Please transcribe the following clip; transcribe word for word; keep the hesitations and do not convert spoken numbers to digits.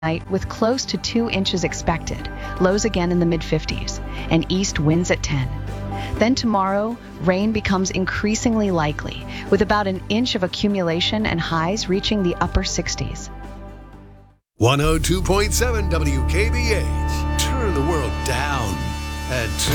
night with close to two inches expected, lows again in the mid fifties, and east winds at ten. Then tomorrow, rain becomes increasingly likely, with about an inch of accumulation and highs reaching the upper sixties. one oh two point seven W K B H. Turn the world down at